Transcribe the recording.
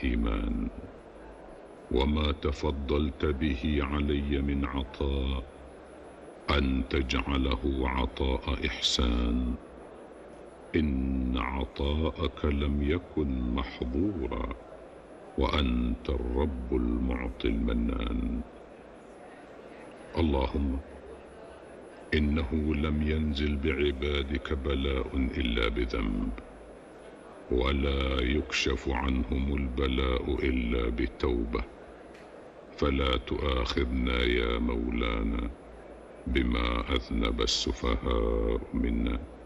الإيمان، وما تفضلت به علي من عطاء أن تجعله عطاء إحسان. إن عطاءك لم يكن محظورا، وأنت الرب المعطي المنان. اللهم إنه لم ينزل بعبادك بلاء إلا بذنب، ولا يكشف عنهم البلاء إلا بتوبة، فلا تؤاخذنا يا مولانا بما أذنب السفهاء منا.